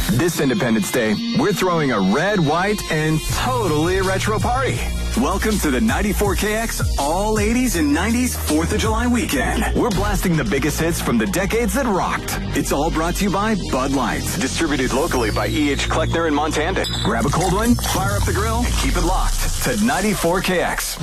This Independence Day, we're throwing a red, white, and totally retro party. Welcome to the 94KX All 80s and 90s 4th of July weekend. We're blasting the biggest hits from the decades that rocked. It's all brought to you by Bud Light, distributed locally by E.H. Kleckner in Montana. Grab a cold one, fire up the grill, and keep it locked to 94KX.